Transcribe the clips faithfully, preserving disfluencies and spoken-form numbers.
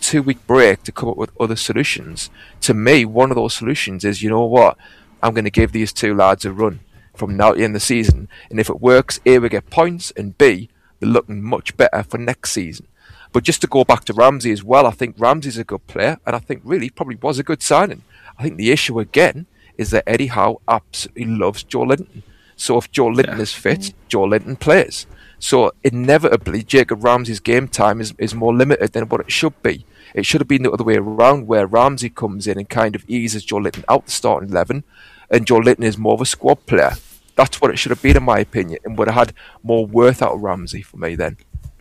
two-week break to come up with other solutions. To me, one of those solutions is, you know what, I'm going to give these two lads a run from now to the end of the season, and if it works, A, we get points, and B, they're looking much better for next season. But just to go back to Ramsey as well, I think Ramsey's a good player, and I think really probably was a good signing. I think the issue again is that Eddie Howe absolutely loves Joe Linton. So if Joe Linton yeah. is fit, Joe Linton plays. So inevitably, Jacob Ramsey's game time is, is more limited than what it should be. It should have been the other way around, where Ramsey comes in and kind of eases Joe Linton out the starting eleven, and Joe Linton is more of a squad player. That's what it should have been, in my opinion, and would have had more worth out of Ramsey for me then.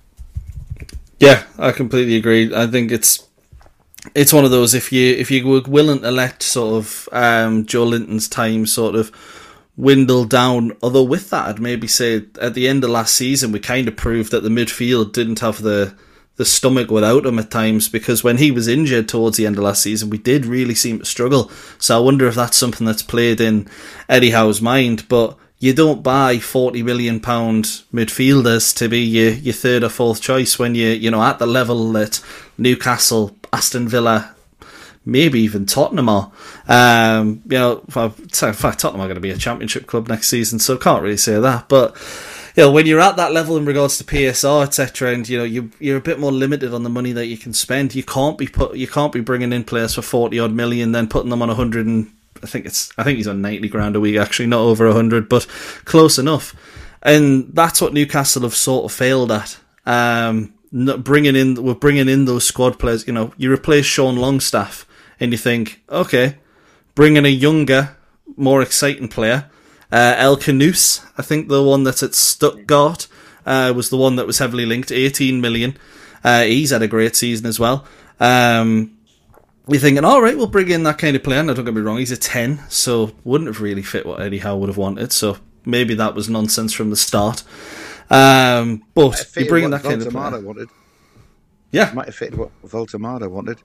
Yeah, I completely agree. I think it's it's one of those, if you if you were willing to let sort of um, Joe Linton's time sort of dwindle down, although with that I'd maybe say at the end of last season we kind of proved that the midfield didn't have the the stomach without him at times, because when he was injured towards the end of last season we did really seem to struggle. So I wonder if that's something that's played in Eddie Howe's mind. But you don't buy forty million pounds midfielders to be your, your third or fourth choice when you you know at the level that Newcastle, Aston Villa, maybe even Tottenham are. Um, you know, in fact, Tottenham are going to be a championship club next season, so I can't really say that. But you know, when you're at that level in regards to P S R, et cetera, and you know you you're a bit more limited on the money that you can spend. You can't be put, you can't be bringing in players for forty odd million, then putting them on a hundred and I think it's I think he's on ninety grand a week actually, not over a hundred, but close enough. And that's what Newcastle have sort of failed at. Um, not bringing in, we're bringing in those squad players. You know, you replace Sean Longstaff, and you think, okay, bring in a younger, more exciting player. Uh, El Canouse, I think the one that's at Stuttgart, uh, was the one that was heavily linked, eighteen million. Uh, he's had a great season as well. Um, you're thinking, all right, we'll bring in that kind of player. Now, don't get me wrong, he's a ten, so wouldn't have really fit what Eddie Howe would have wanted. So maybe that was nonsense from the start. Um, but you bring in that kind of player. Wanted. Yeah, might have fitted what Voltemada wanted.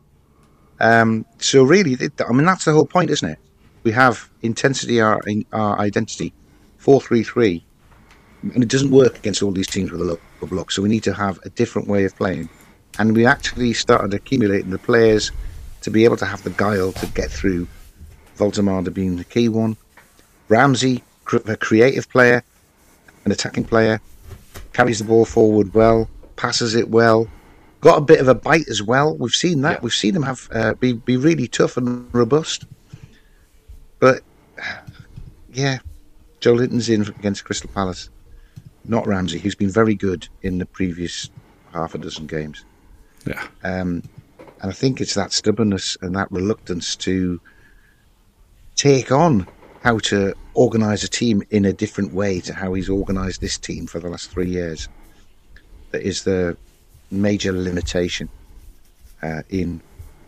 Um, so really, I mean, that's the whole point, isn't it? We have intensity, our our identity, four three three, and it doesn't work against all these teams with a low block. So we need to have a different way of playing, and we actually started accumulating the players to be able to have the guile to get through. Voltemada being the key one, Ramsey, a creative player, an attacking player, carries the ball forward well, passes it well. Got a bit of a bite as well. We've seen that. Yeah. We've seen him have uh, be be really tough and robust. But yeah, Joe Linton's in against Crystal Palace, not Ramsey, who's been very good in the previous half a dozen games. Yeah, um, and I think it's that stubbornness and that reluctance to take on how to organise a team in a different way to how he's organised this team for the last three years. That is the major limitation uh, in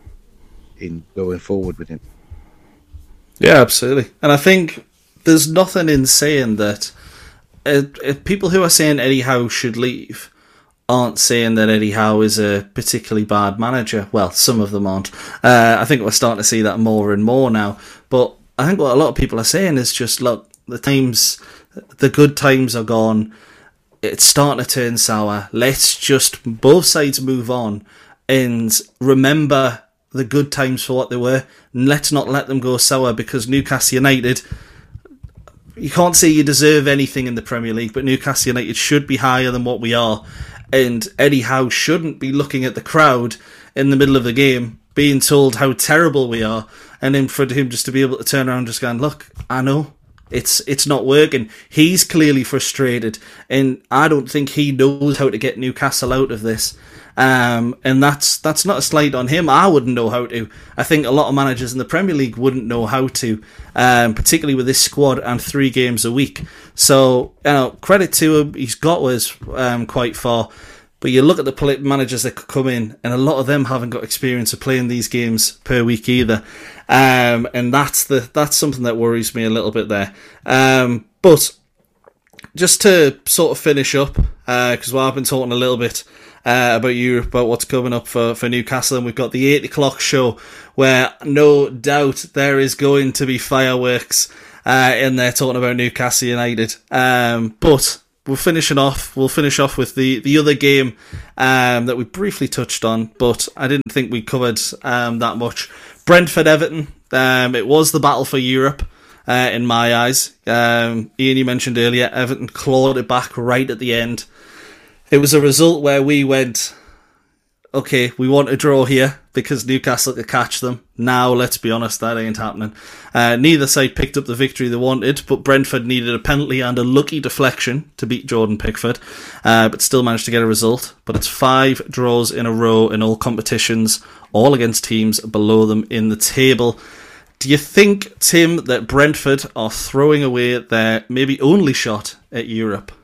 in going forward with him. Yeah, absolutely. And I think there's nothing in saying that uh, uh, people who are saying Eddie Howe should leave aren't saying that Eddie Howe is a particularly bad manager. Well, some of them aren't. Uh, I think we're starting to see that more and more now. But I think what a lot of people are saying is just, look, the times, the good times are gone. It's starting to turn sour. Let's just both sides move on and remember the good times for what they were. And let's not let them go sour, because Newcastle United, you can't say you deserve anything in the Premier League, but Newcastle United should be higher than what we are. And Eddie Howe shouldn't be looking at the crowd in the middle of the game, being told how terrible we are, and then for him just to be able to turn around and just going, look, I know. It's it's not working. He's clearly frustrated, and I don't think he knows how to get Newcastle out of this. Um, and that's that's not a slight on him. I wouldn't know how to. I think a lot of managers in the Premier League wouldn't know how to, um, particularly with this squad and three games a week. So, you know, credit to him. He's got us um, quite far. But you look at the managers that could come in, and a lot of them haven't got experience of playing these games per week either. Um, and that's the that's something that worries me a little bit there. Um, but just to sort of finish up, because uh, well, I've been talking a little bit uh, about you, about what's coming up for, for Newcastle, and we've got the eight o'clock show, where no doubt there is going to be fireworks uh, in there talking about Newcastle United. Um, but we're finishing off. We'll finish off with the, the other game um, that we briefly touched on, but I didn't think we covered um, that much. Brentford Everton. Um, it was the battle for Europe uh, in my eyes. Um, Ian, you mentioned earlier, Everton clawed it back right at the end. It was a result where we went, okay, we want a draw here because Newcastle could catch them. Now, let's be honest, that ain't happening. Uh, neither side picked up the victory they wanted, but Brentford needed a penalty and a lucky deflection to beat Jordan Pickford, uh, but still managed to get a result. But it's five draws in a row in all competitions, all against teams below them in the table. Do you think, Tim, that Brentford are throwing away their maybe only shot at Europe?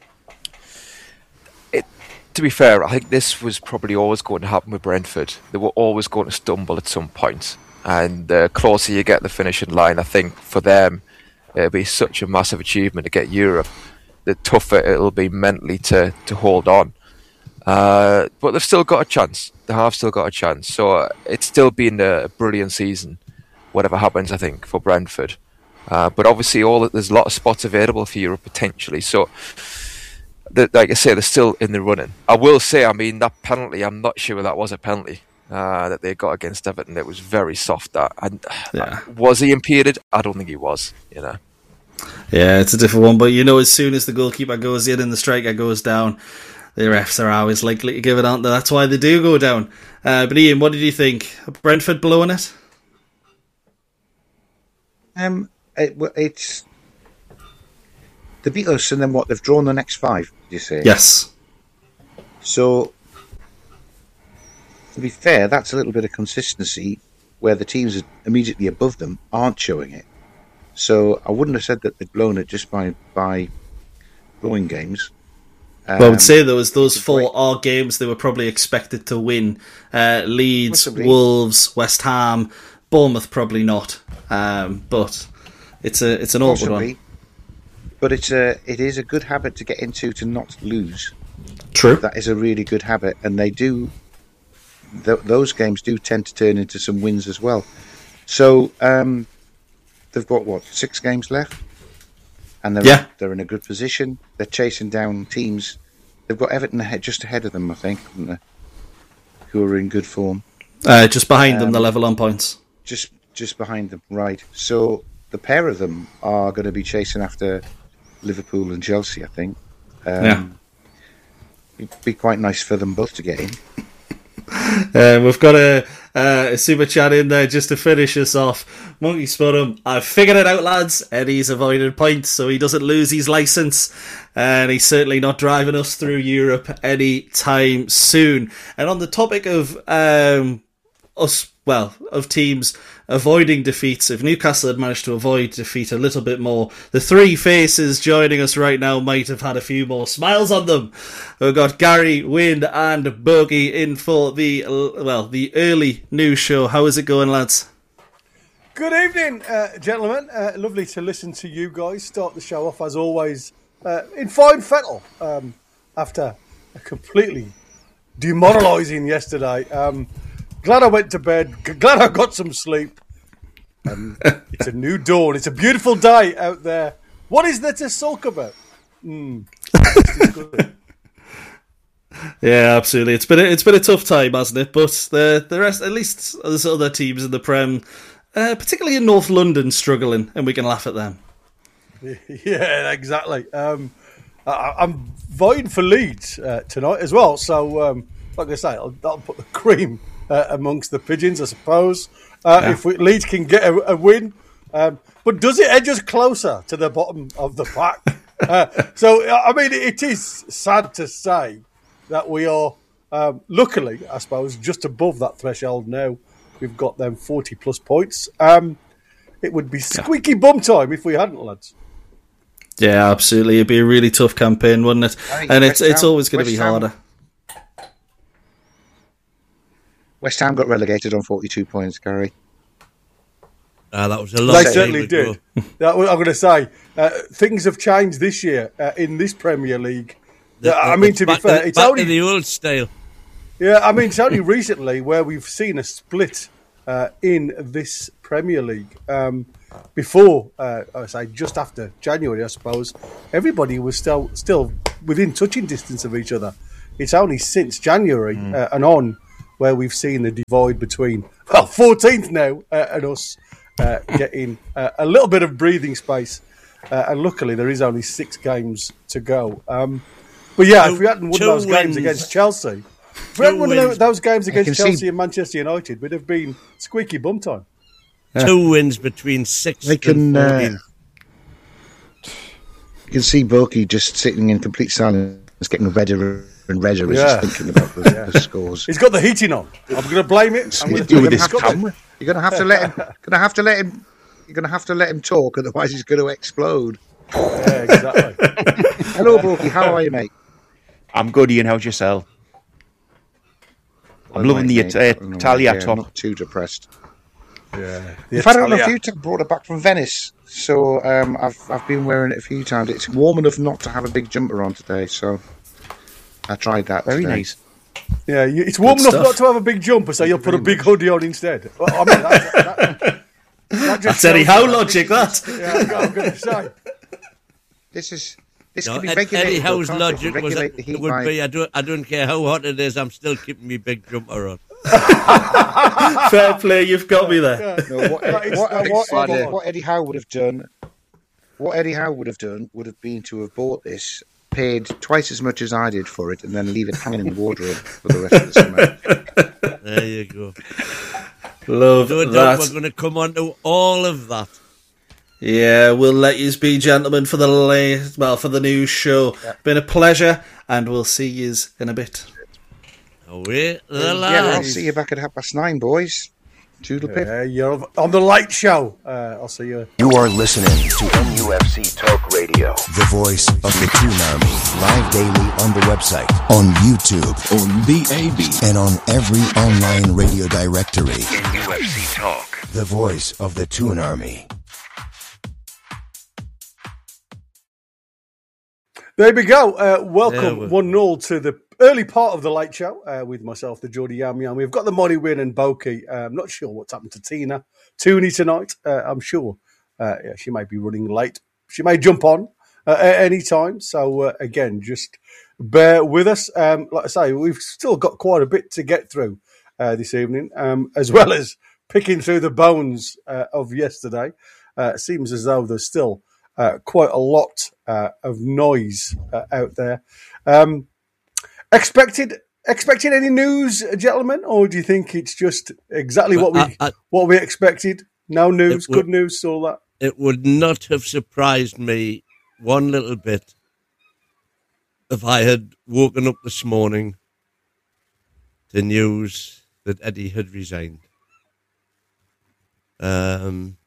To be fair, I think this was probably always going to happen with Brentford. They were always going to stumble at some point. And the closer you get the finishing line, I think for them, it'll be such a massive achievement to get Europe. The tougher it'll be mentally to, to hold on. Uh, but they've still got a chance. They have still got a chance. So uh, it's still been a brilliant season, whatever happens, I think, for Brentford. Uh, but obviously, all there's a lot of spots available for Europe potentially. So, the, like I say, they're still in the running. I will say, I mean, that penalty, I'm not sure that was a penalty uh, that they got against Everton. It was very soft. That and yeah. uh, was he impeded? I don't think he was. You know. Yeah, it's a different one. But you know, as soon as the goalkeeper goes in and the striker goes down, the refs are always likely to give it on. That's why they do go down. Uh, but Ian, what did you think? Brentford blowing it? Um, it, it's they beat us, and then what? They've drawn the next five. Did you say? Yes. So, to be fair, that's a little bit of consistency where the teams immediately above them aren't showing it. So I wouldn't have said that they'd blown it just by by blowing games. Um, well, I would say those those four are games they were probably expected to win. Uh, Leeds, Possibly. Wolves, West Ham, Bournemouth probably not. Um, but it's a it's an awkward one. But it's a it is a good habit to get into to not lose. True. That is a really good habit, and they do. Th- those games do tend to turn into some wins as well. So um, they've got what six games left, and they're yeah. they're in a good position. They're chasing down teams. They've got Everton ahead, just ahead of them, I think, haven't they? Who are in good form. Uh, just behind um, them, the level on points. Just just behind them, right? So the pair of them are going to be chasing after Liverpool and Chelsea, I think. Um, yeah. It'd be quite nice for them both to get in. Uh, we've got a, uh, a super chat in there just to finish us off. Monkey Spottum, I've figured it out, lads. Eddie's avoided points so he doesn't lose his licence, and he's certainly not driving us through Europe any time soon. And on the topic of um, us, well, of teams avoiding defeats, if Newcastle had managed to avoid defeat a little bit more, the three faces joining us right now might have had a few more smiles on them. We've got Gary, Wynne and Bogey in for the, well, the early news show. How is it going, lads? Good evening, uh, gentlemen. Uh, lovely to listen to you guys start the show off, as always, uh, in fine fettle um, after a completely demoralising yesterday. Um, glad I went to bed. G- glad I got some sleep. Um, it's a new dawn. It's a beautiful day out there. What is there to sulk about? Mm. Yeah, absolutely. It's been a, it's been a tough time, hasn't it? But the the rest, at least there's other teams in the Prem, uh, particularly in North London, struggling, and we can laugh at them. Yeah, exactly. Um, I, I'm voting for Leeds uh, tonight as well. So, um, like I say, I'll, I'll put the cream uh, amongst the pigeons, I suppose. Uh, yeah. If we, Leeds can get a, a win, um, but does it edge us closer to the bottom of the pack? uh, so, I mean, it is sad to say that we are, um, luckily, I suppose, just above that threshold now. We've got them forty plus points. Um, it would be squeaky bum time if we hadn't, lads. Yeah, absolutely. It'd be a really tough campaign, wouldn't it? And it's West it's Ham, always going to be Ham, harder. West Ham got relegated on forty-two points, Gary. Uh, that was a long They certainly did. That, I'm going to say, uh, things have changed this year uh, in this Premier League. The, the, I mean, to be back fair, to, it's back only to the old style. Yeah, I mean, it's only recently where we've seen a split uh, in this Premier League. Um, before, uh, I say just after January, I suppose, everybody was still still within touching distance of each other. It's only since January mm. uh, and on where we've seen the divide between, well, fourteenth now uh, and us uh, getting uh, a little bit of breathing space. Uh, and luckily, there is only six games to go. Um, but yeah, two, if we hadn't won those wins. games against Chelsea, if we hadn't won wins. those games against Chelsea see... and Manchester United, we'd have been squeaky bum time. Yeah. Two wins between six they can, and fourteen. Uh, you can see Boki just sitting in complete silence, getting redder and redder as yeah. he's thinking about the, yeah. the scores. He's got the heating on. I'm going to blame it. I'm gonna, do with this camera. You're going to have to let him. Going to have to let him. You're going to have to let him talk, otherwise he's going to explode. Yeah, exactly. Hello, Boki. How are you, mate? I'm good, Ian. How's yourself? I'm well, loving mate, the uh, Italia yeah, top. Not too depressed. Yeah, I've had it on a few times. Brought it back from Venice, so um, I've I've been wearing it a few times. It's warm enough not to have a big jumper on today, so I tried that. Very today. nice. Yeah, you, it's warm Good enough stuff. not to have a big jumper, so you'll put a big much. hoodie on instead. Well, I mean, that, that, that That's Eddie Howe logic. That. Yeah, I'm going to say. This is. This no, could be Ed, regulated. Eddie Howe's logic was that it would be. I don't. I don't care how hot it is. I'm still keeping my big jumper on. Fair play, you've got me there. Yeah. No, what, Ed, what, what, what, Eddie, what Eddie Howe would have done, what Eddie Howe would have done, would have been to have bought this, paid twice as much as I did for it, and then leave it hanging in the wardrobe for the rest of the summer. There you go. Love no that. We're going to come on to all of that. Yeah, we'll let you be, gentlemen, for the late, well, for the news show. Yeah. Been a pleasure, and we'll see yous in a bit. Away the yeah, lies. Yeah, I'll see you back at half past nine, boys. Toodle pip. Yeah, you're on the light show. Uh, I'll see you. You are listening to M U F C Talk Radio, the voice of the Toon Army. Live daily on the website, on YouTube, on the A B, and on every online radio directory. M U F C Talk, the voice of the Toon Army. There we go. Uh, welcome one nil to the early part of the late show uh, with myself, the Geordie Yam Yam. We've got the Money Win and Boki. Uh, I'm not sure what's happened to Tina Tooney tonight. Uh, I'm sure uh, yeah, she may be running late. She may jump on uh, at any time. So, uh, again, just bear with us. Um, like I say, we've still got quite a bit to get through uh, this evening, um, as well as picking through the bones uh, of yesterday. Uh, it seems as though there's still uh, quite a lot uh, of noise uh, out there. Um, expected expected any news, gentlemen, or do you think it's just exactly what we I, I, what we expected? No news, would, good news, all that. It would not have surprised me one little bit if I had woken up this morning to news that Eddie had resigned. Um,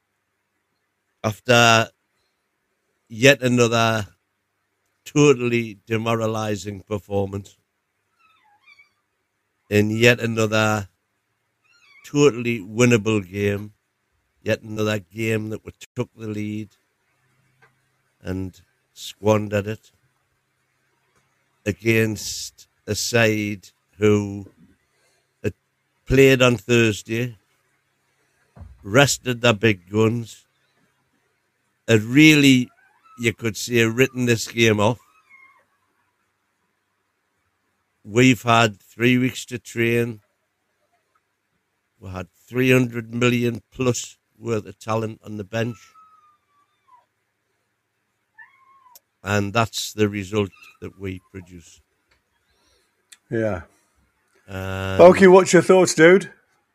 after yet another totally demoralising performance in yet another totally winnable game, yet another game that we took the lead and squandered it against a side who had played on Thursday, rested their big guns, had really, you could say, written this game off. We've had three weeks to train. We had three hundred million plus worth of talent on the bench. And that's the result that we produce. Yeah. Um, Boki, what's your thoughts, dude?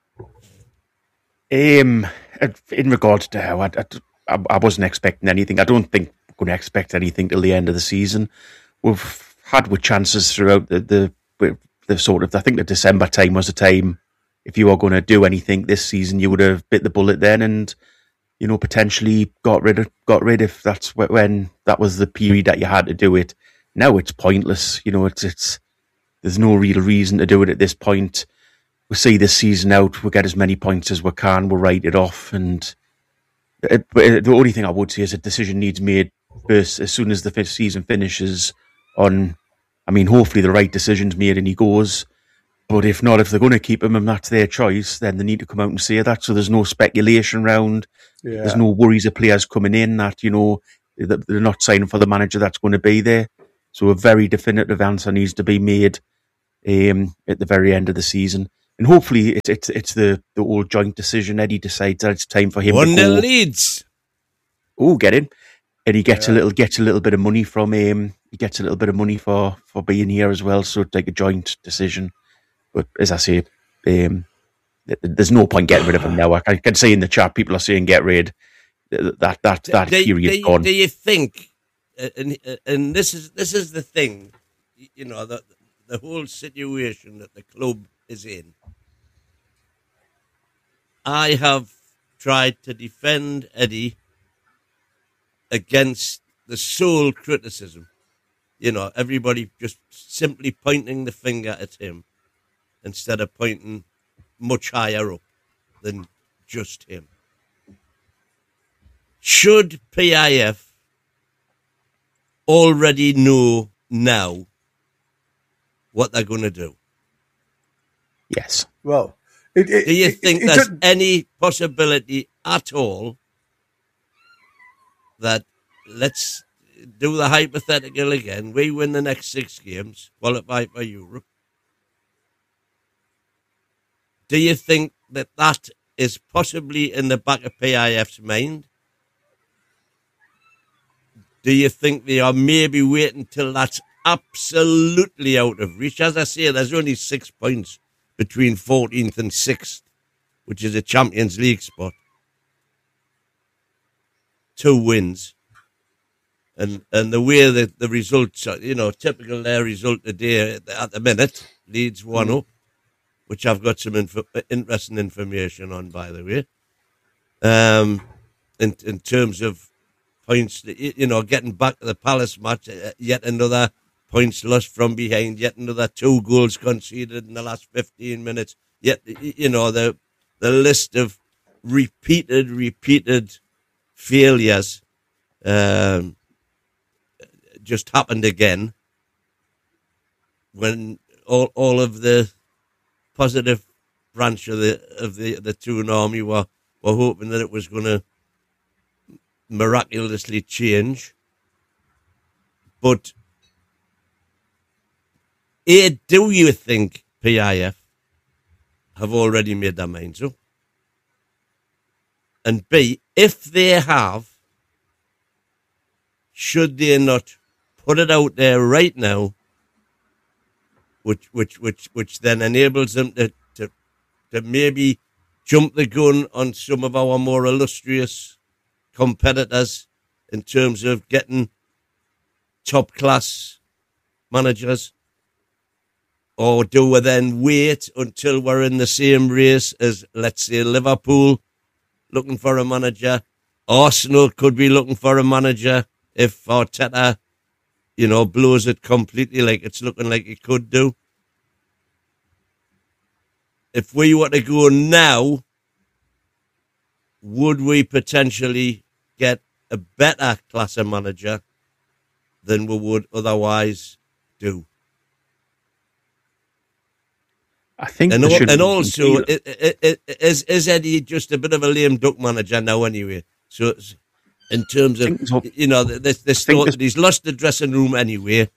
Um, in regards to how I, I, I wasn't expecting anything. I don't think we're going to expect anything till the end of the season. We've had with chances throughout the, the, the sort of, I think the December time was the time, if you were going to do anything this season, you would have bit the bullet then and, you know, potentially got rid of, got rid if that's when that was the period that you had to do it. Now it's pointless. You know, it's, it's, there's no real reason to do it at this point. We'll see this season out. We'll get as many points as we can. We'll write it off. And it, the only thing I would say is a decision needs made first as soon as the fifth season finishes on, I mean, hopefully the right decision's made and he goes. But if not, if they're going to keep him and that's their choice, then they need to come out and say that. So there's no speculation around. Yeah. There's no worries of players coming in that, you know, that they're not signing for the manager that's going to be there. So a very definitive answer needs to be made um, at the very end of the season. And hopefully it's it's, it's the, the old joint decision. Eddie decides that it's time for him One to go. nil Leeds. Oh, get in. And he gets Yeah. a little gets a little bit of money from him. He gets a little bit of money for, for being here as well. So it's like a joint decision. But as I say, um, th- there's no point getting rid of him now. I can- can see in the chat people are saying get rid. Th- That that that do, period's do, gone. do you think? uh, And and this is this is the thing, you know, the the whole situation that the club is in. I have tried to defend Eddie against the sole criticism. You know, everybody just simply pointing the finger at him instead of pointing much higher up than just him. Should P I F already know now what they're going to do? Yes. Well, it, it, Do you it- think it there's doesn't- any possibility at all that, let's do the hypothetical again, we win the next six games, qualify for Europe? Do you think that that is possibly in the back of P I F's mind? Do you think they are maybe waiting till that's absolutely out of reach? As I say, there's only six points between fourteenth and sixth, which is a Champions League spot. Two wins. And and the way that the results are, you know, typical their result today at the minute, Leeds one up, which I've got some info, interesting information on, by the way. Um, in in terms of points, you know, getting back to the Palace match, uh, yet another points lost from behind, yet another two goals conceded in the last fifteen minutes. Yet, you know, the the list of repeated, repeated failures um, just happened again when all all of the positive branch of the of the the Toon Army were were hoping that it was going to miraculously change. But A, do you think P I F have already made their minds up? And B, if they have, should they not put it out there right now, which which which which then enables them to to, to maybe jump the gun on some of our more illustrious competitors in terms of getting top class managers? Or do we then wait until we're in the same race as, let's say, Liverpool looking for a manager? Arsenal could be looking for a manager if Arteta, you know, blows it completely like it's looking like it could do. If we were to go now, would we potentially get a better class of manager than we would otherwise do? I think And, there al- should and be- also, i i i is, is Eddie just a bit of a lame duck manager now anyway? So it's- in terms I of, think so. you know, this, this think thought this- that he's lost the dressing room anyway,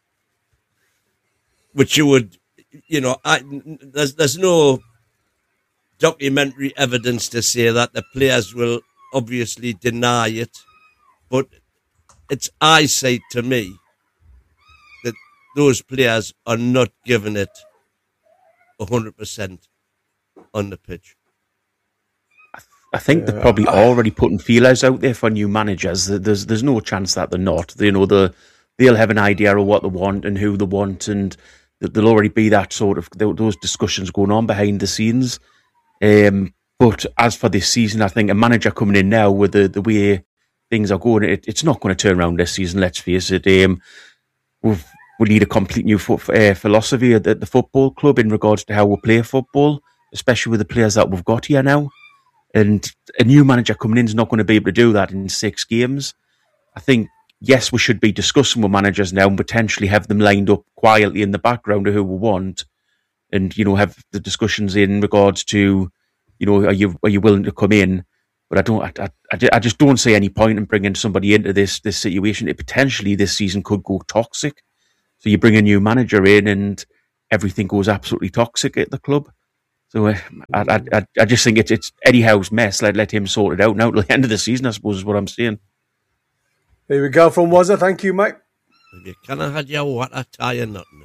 which you would, you know, I, there's, there's no documentary evidence to say that. The players will obviously deny it, but it's eyesight to me that those players are not giving it one hundred percent on the pitch. I think they're probably already putting feelers out there for new managers. There's there's no chance that they're not. You know, the they'll have an idea of what they want and who they want, and there'll already be that sort of those discussions going on behind the scenes. Um, but as for this season, I think a manager coming in now with the, the way things are going, it, it's not going to turn around this season. Let's face it. Um, we've, we need a complete new fo- uh, philosophy at the, the football club in regards to how we play football, especially with the players that we've got here now. And a new manager coming in is not going to be able to do that in six games. I think, yes, we should be discussing with managers now and potentially have them lined up quietly in the background of who we want. and you know have the discussions in regards to, you know, are you are you willing to come in? But I don't, I, I, I just don't see any point in bringing somebody into this this situation. It potentially this season could go toxic. So you bring a new manager in, and everything goes absolutely toxic at the club. So uh, I, I, I just think it's it's Eddie Howe's mess. Let let him sort it out now till the end of the season, I suppose, is what I'm saying. Here we go from Wazza. Thank you, mate. You kind of had your water tie nothing.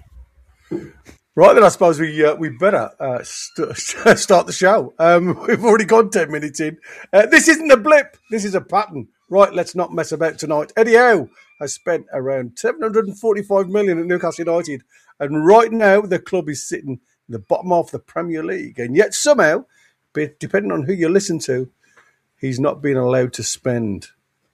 Right then, I suppose we uh, we better uh, st- start the show. Um, we've already gone ten minutes in. Uh, this isn't a blip. This is a pattern. Right, let's not mess about tonight. Eddie Howe has spent around seven hundred forty-five million at Newcastle United, and right now the club is sitting in the bottom half of the Premier League. And yet somehow, depending on who you listen to, he's not being allowed to spend.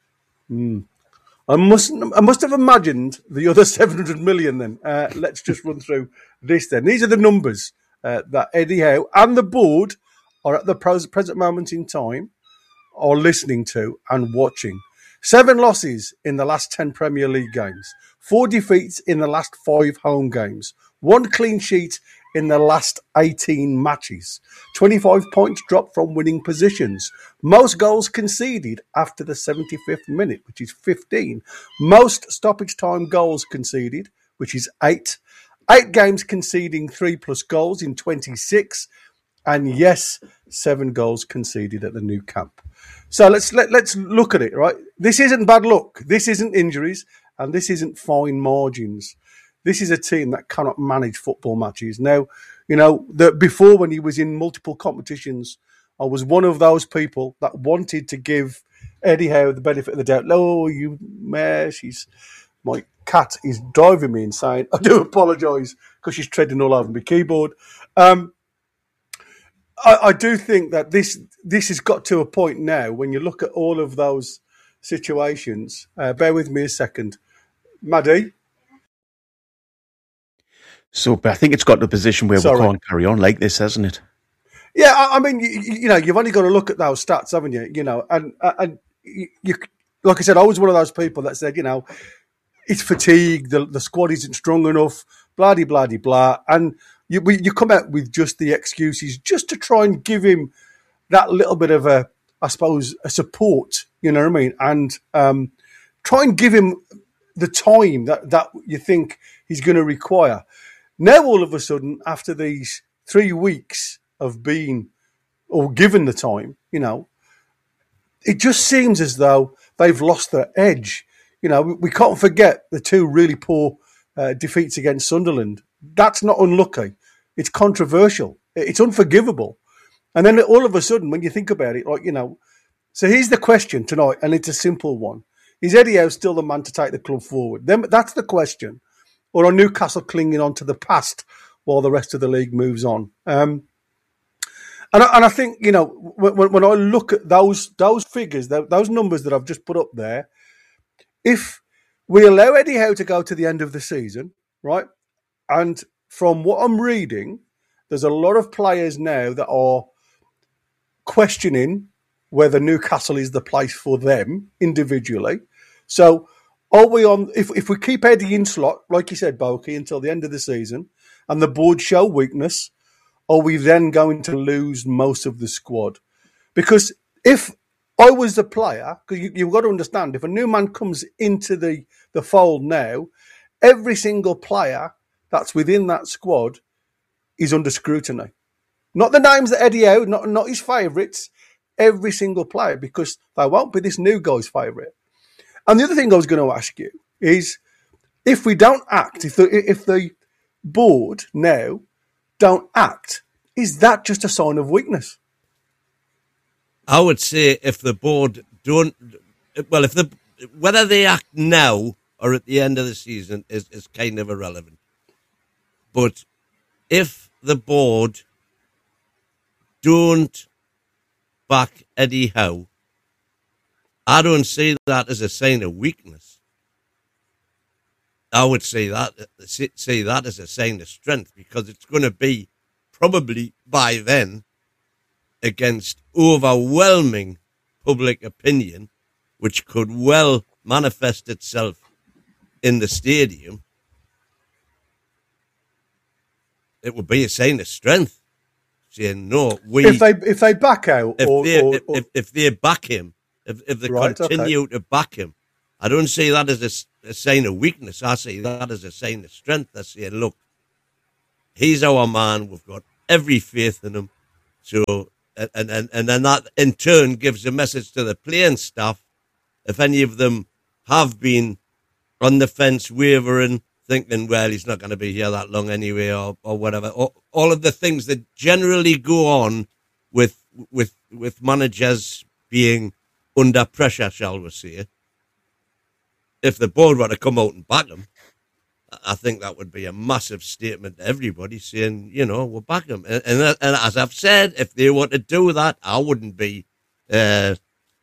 Mm. I must I must have imagined the other seven hundred million then. Uh, let's just run through this then. These are the numbers uh, that Eddie Howe and the board are at the present moment in time are listening to and watching. Seven losses in the last ten Premier League games. Four defeats in the last five home games. One clean sheet in the last eighteen matches. twenty-five points dropped from winning positions. Most goals conceded after the seventy-fifth minute, which is fifteen. Most stoppage time goals conceded, which is eight. Eight games conceding three plus goals in twenty-six. And yes, seven goals conceded at the new camp. So let's let, let's look at it, right? This isn't bad luck. This isn't injuries. And this isn't fine margins. This is a team that cannot manage football matches. Now, you know, the, before when he was in multiple competitions, I was one of those people that wanted to give Eddie Howe the benefit of the doubt. Oh, you mess, she's, my cat is driving me insane. I do apologise because she's treading all over my keyboard. Um, I, I do think that this this has got to a point now when you look at all of those situations. Uh, bear with me a second. Maddie? So, but I think it's got to a position where Sorry. we can't carry on like this, hasn't it? Yeah, I, I mean, you, you know, you've only got to look at those stats, haven't you? You know, and and you, you, like I said, I was one of those people that said, you know, it's fatigue, the the squad isn't strong enough, blah de blah de blah, and you you come out with just the excuses just to try and give him that little bit of a, I suppose, a support. You know what I mean? And um, try and give him the time that that you think he's going to require. Now, all of a sudden, after these three weeks of being or given the time, you know, it just seems as though they've lost their edge. You know, we can't forget the two really poor uh, defeats against Sunderland. That's not unlucky. It's controversial. It's unforgivable. And then all of a sudden, when you think about it, like, you know, so here's the question tonight, and it's a simple one. Is Eddie Howe still the man to take the club forward? Then that's the question. Or are Newcastle clinging on to the past while the rest of the league moves on? Um, and, I, and I think, you know, when, when I look at those those figures, those numbers that I've just put up there, if we allow Eddie Howe to go to the end of the season, right, and from what I'm reading, there's a lot of players now that are questioning whether Newcastle is the place for them individually. So, are we on, if if we keep Eddie in slot, like you said, Boki, until the end of the season, and the board show weakness, are we then going to lose most of the squad? Because if I was the player, because you, you've got to understand, if a new man comes into the, the fold now, every single player that's within that squad is under scrutiny. Not the names that Eddie Howe, not, not his favourites, every single player, because they won't be this new guy's favourite. And the other thing I was going to ask you is, if we don't act, if the if the board now don't act, is that just a sign of weakness? I would say if the board don't, well, if the whether they act now or at the end of the season is, is kind of irrelevant. But if the board don't back Eddie Howe, I don't see that as a sign of weakness. I would say that see that as a sign of strength, because it's going to be probably by then against overwhelming public opinion, which could well manifest itself in the stadium. it would be a sign of strength. Saying no, we if they if they back out if or, they or, if, or if, if they back him, if if they Right, continue okay. to back him, I don't see that as a s- a, sign of weakness. I see that as a sign of strength. They're saying, look, he's our man. We've got every faith in him. So and and and then that in turn gives a message to the playing staff. If any of them have been on the fence, wavering, thinking, well, he's not going to be here that long anyway, or, or whatever. Or, all of the things that generally go on with with with managers being under pressure, shall we say. If the board were to come out and back him, I think that would be a massive statement to everybody saying, you know, we'll back him. And, and, and as I've said, if they were to do that, I wouldn't be uh,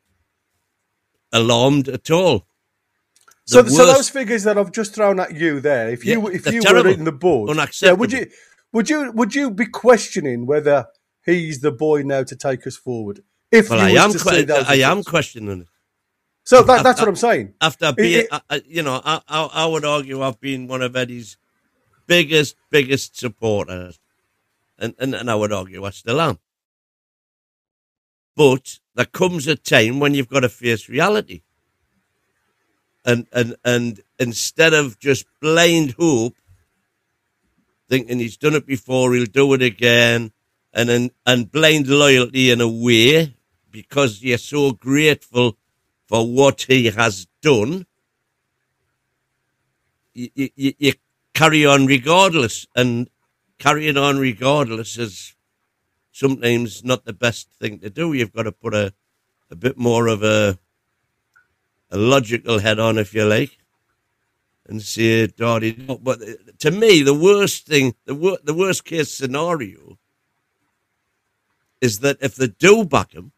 alarmed at all. So, The so worst- those figures that I've just thrown at you there, if you Yeah, if they're you terrible. were in the board, Unacceptable. yeah, would you would you would you be questioning whether he's the boy now to take us forward? If Well, you I was am, to que- see those I am results? questioning it. So that, that's what I'm saying. After being, it- I, I- you know, I, I, I would argue I've been one of Eddie's biggest, biggest supporters. And, and, and I would argue I still am. But there comes a time when you've got to face reality. And, and, and instead of just blind hope, thinking he's done it before, he'll do it again, and, and, and blind loyalty in a way, because you're so grateful for what he has done, you, you, you carry on regardless, and carrying on regardless is sometimes not the best thing to do. You've got to put a, a bit more of a, a logical head on, if you like, and say, Darty. But to me, the worst thing, the, wor- the worst case scenario is that if they do back him,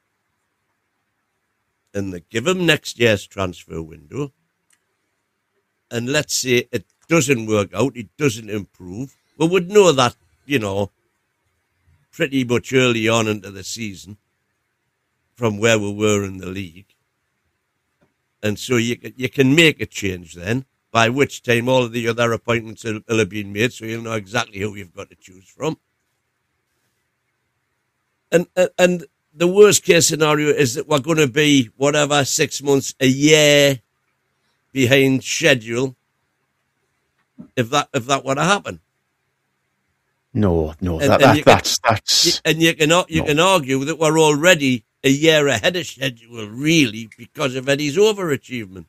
and they give him next year's transfer window, and let's say it doesn't work out, it doesn't improve, we would know that, you know, pretty much early on into the season from where we were in the league. And so you, you can make a change then, by which time all of the other appointments will, will have been made, so you'll know exactly who you've got to choose from. And, and, and the worst case scenario is that we're going to be, whatever, six months, a year behind schedule, if that if that were to happen. No, no, And- that, and that, you can- that's that's You- And you can ar- you No. can argue that we're already a year ahead of schedule, really, because of Eddie's overachievement.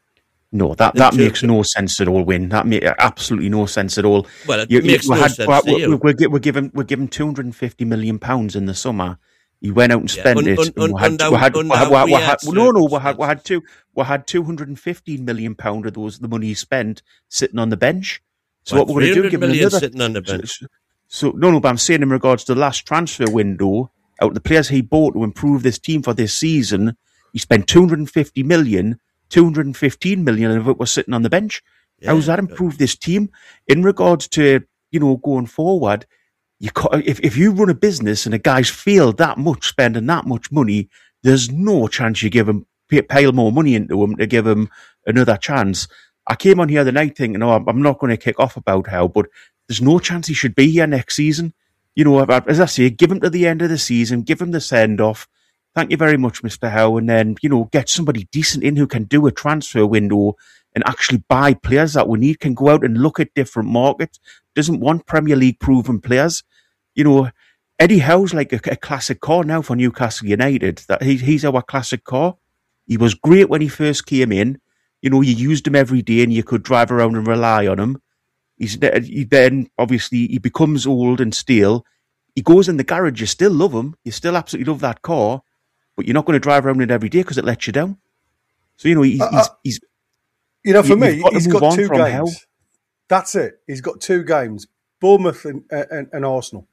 no, that, in that terms makes of- no sense at all. Win that makes absolutely no sense at all. Well, it You- you- makes we no had- sense we're, to you. we're, we're, gi- we're given we're given two hundred and fifty million pounds in the summer. He went out and Yeah, spent un- it. un- and we un- had, under- we had, we under had, we had, we weird had- no, no, we had, we circumstances. had two, we had two hundred and fifteen million pound of those the money he spent sitting on the bench. So What, what, we're going to do? three hundred Give him million another. sitting on the so- bench? So, so no, no, but I'm saying in regards to the last transfer window, out of the players he bought to improve this team for this season, he spent two hundred and fifty million. two hundred and fifteen million of it was sitting on the bench. How does Yeah, that improve this team? In regards to, you know, going forward, you ca- if, if you run a business and a guy's failed that much, spending that much money, there's no chance you give him, pay, pile more money into him to give him another chance. I came on here the night thinking, oh, I'm I'm not going to kick off about how, but there's no chance he should be here next season. You know, as I say, give him to the end of the season, give him the send-off. Thank you very much, Mister Howe. And then, you know, get somebody decent in who can do a transfer window and actually buy players that we need, can go out and look at different markets, doesn't want Premier League proven players. You know, Eddie Howe's like a, a classic car now for Newcastle United. That he, He's our classic car. He was great when he first came in. You know, you used him every day and you could drive around and rely on him. He's he then, obviously, he becomes old and stale. He goes in the garage, you still love him. You still absolutely love that car, but you're not going to drive around it every day because it lets you down. So, you know, he's, Uh, he's, uh, he's You know, for You- me, you've got to he's move got on two from games. Howe. That's it. He's got two games: Bournemouth and, and, and Arsenal.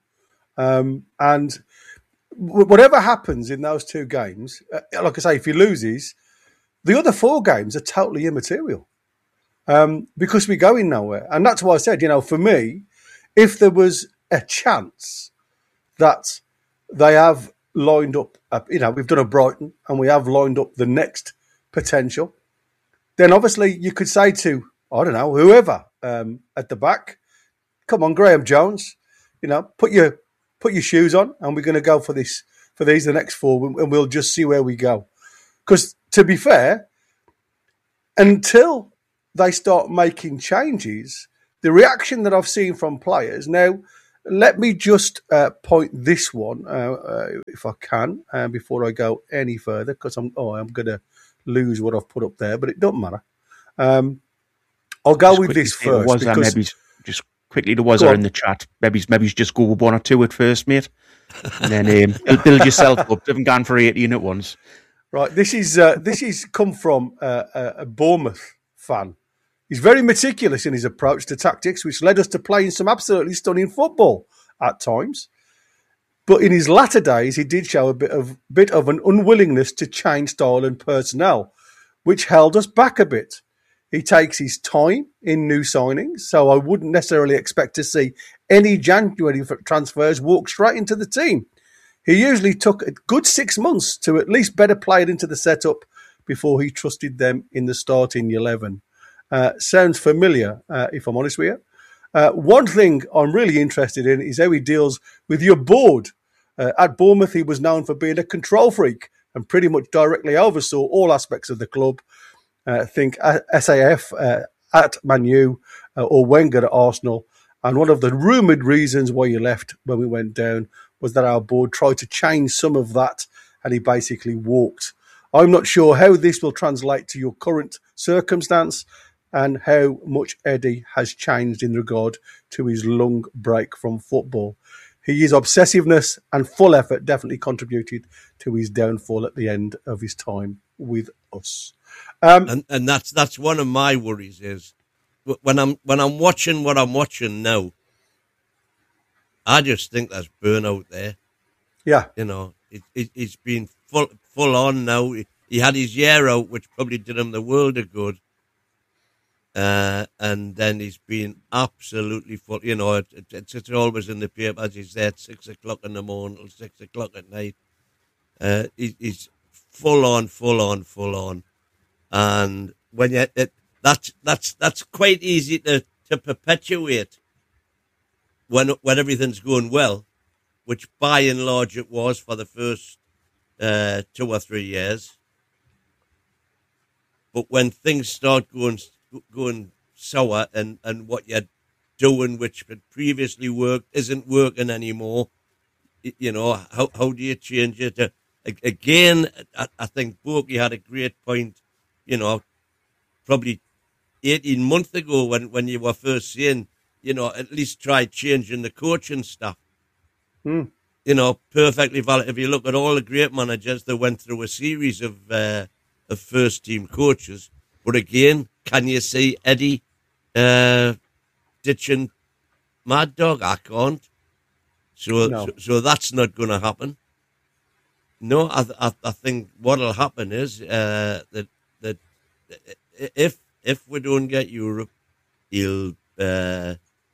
Um, and w- whatever happens in those two games, uh, like I say, if he loses, the other four games are totally immaterial um, because we're going nowhere. And that's why I said, you know, for me, if there was a chance that they have lined up, uh, you know, we've done a Brighton and we have lined up the next potential, then obviously you could say to, I don't know, whoever um, at the back, come on, Graham Jones, you know, put your put your shoes on, and we're going to go for this for these the next four, and we'll just see where we go. Because to be fair, until they start making changes, the reaction that I've seen from players now. Let me just uh, point this one, uh, uh, if I can, uh, before I go any further, because I'm oh I'm going to lose what I've put up there, but it doesn't matter. Um, I'll go just with this first. Was that maybe just quickly? There was there in the chat. Maybe maybe just go with one or two at first, mate, and then um, build yourself up. Haven't gone for eighteen at once. Right. This is uh, this is come from uh, a Bournemouth fan. He's very meticulous in his approach to tactics, which led us to playing some absolutely stunning football at times. But in his latter days, he did show a bit of bit of an unwillingness to change style and personnel, which held us back a bit. He takes his time in new signings, so I wouldn't necessarily expect to see any January transfers walk straight into the team. He usually took a good six months to at least better play it into the setup before he trusted them in the starting eleven. Uh, sounds familiar, uh, if I'm honest with you. Uh, one thing I'm really interested in is how he deals with your board. Uh, at Bournemouth, he was known for being a control freak and pretty much directly oversaw all aspects of the club. Uh, think S A F uh, at Man U uh, or Wenger at Arsenal. And one of the rumoured reasons why he left when we went down was that our board tried to change some of that and he basically walked. I'm not sure how this will translate to your current circumstance and how much Eddie has changed in regard to his long break from football. His obsessiveness and full effort definitely contributed to his downfall at the end of his time with us. Um, and and that's that's one of my worries is when I'm when I'm watching what I'm watching now. I just think there's burnout there. Yeah, you know, it, it, it's been full full on now. He had his year out, which probably did him the world of good. Uh, and then he's been absolutely full. You know, it, it, it's, it's always in the paper, as he said, six o'clock in the morning till six o'clock at night. Uh, he, he's full on, full on, full on. And when you, it, that's that's that's quite easy to, to perpetuate when when everything's going well, which by and large it was for the first uh, two or three years. But when things start going going sour and, and what you're doing, which had previously worked, isn't working anymore, you know, how how do you change it? Uh, again, I, I think Borky had a great point, you know, probably eighteen months ago when, when you were first saying, you know, at least try changing the coaching staff. Hmm. You know, perfectly valid. If you look at all the great managers that went through a series of uh, of first team coaches, but again, can you see Eddie uh, ditching Mad Dog? I can't. So, no. so, so that's not going to happen. No, I, I, I think what'll happen is uh, that that if if we don't get Europe, he'll uh,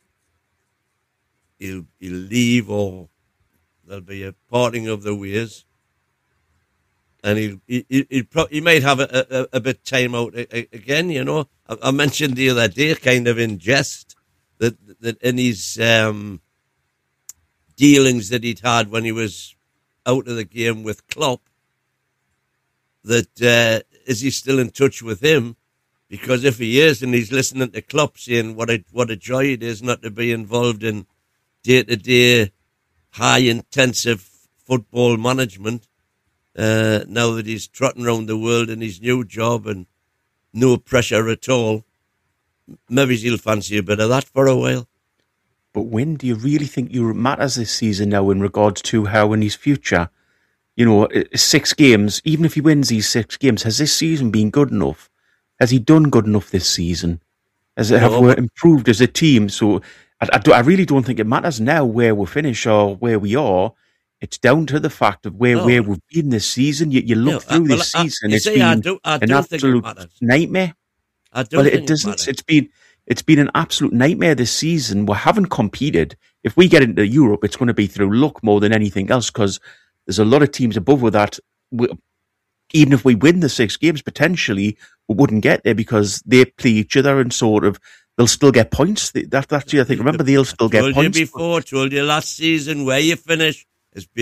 he'll he'll leave, or there'll be a parting of the ways. And he he he, pro- he might have a, a, a bit time out again. You know, I, I mentioned the other day, kind of in jest, that that in his um, dealings that he'd had when he was out of the game with Klopp, that uh, is he still in touch with him? Because if he is, and he's listening to Klopp saying what a what a joy it is not to be involved in day to day, high intensive football management. Uh, now that he's trotting around the world in his new job and no pressure at all, maybe he'll fancy a bit of that for a while. But when do you really think Europe matters this season now in regards to how in his future? You know, six games, even if he wins these six games, has this season been good enough? Has he done good enough this season? Has it, No, have we but- improved as a team? So I, I, do, I really don't think it matters now where we finish or where we are. It's down to the fact of where, No. where we've been this season. You, you look Yeah, I- through well, this I- season, you it's see, I been do- I an don't think it absolute matters. nightmare. I don't Well, think it doesn't. matters. It's been it's been an absolute nightmare this season. We haven't competed. If we get into Europe, it's going to be through luck more than anything else because there's a lot of teams above with that. We, even if we win the six games, potentially we wouldn't get there because they play each other and sort of they'll still get points. That, that's the other thing. Remember, they'll still get told points. you before, told you last season where you finish is